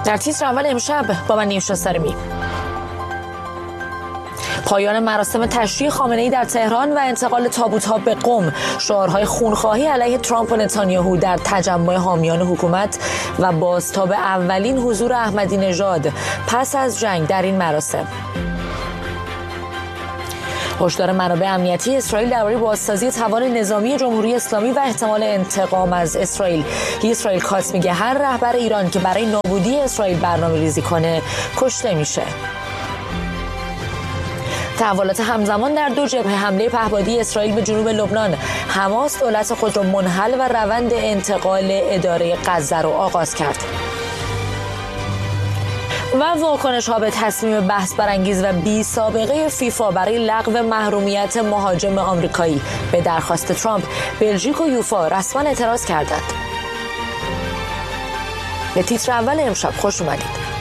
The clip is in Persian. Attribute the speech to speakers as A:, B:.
A: در تیتر اول امشب با من نیوشا سرمی. پایان مراسم تشییع خامنه‌ای در تهران و انتقال تابوت‌ها به قم، شعارهای خونخواهی علیه ترامپ و نتانیاهو در تجمع حامیان حکومت و بازتاب اولین حضور احمدی نژاد پس از جنگ در این مراسم. هشدار منابع امنیتی اسرائیل درباره بازسازی توان نظامی جمهوری اسلامی و احتمال انتقام از اسرائیل. اسرائیل کاس میگه هر رهبر ایران که برای نابودی اسرائیل برنامه‌ریزی کنه کشته میشه. تحولات همزمان در دو جبهه، حمله پهپادی اسرائیل به جنوب لبنان، حماس دولت خود را منحل و روند انتقال اداره غزه را آغاز کرد. و واکنش ها به تصمیم بحث برانگیز و بی سابقه فیفا برای لغو محرومیت مهاجم آمریکایی به درخواست ترامپ، بلژیک و یوفا رسما اعتراض کردند. به تیتر اول امشب خوش اومدید.